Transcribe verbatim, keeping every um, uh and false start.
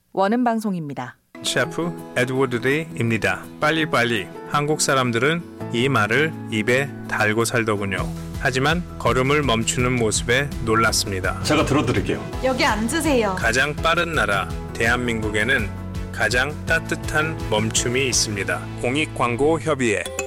원음 방송입니다. 셰프 에드워드 데이입니다. 빨리빨리. 한국 사람들은 이 말을 입에 달고 살더군요. 하지만 걸음을 멈추는 모습에 놀랐습니다. 제가 들어드릴게요. 여기 앉으세요. 가장 빠른 나라 대한민국에는 가장 따뜻한 멈춤이 있습니다. 공익광고협의회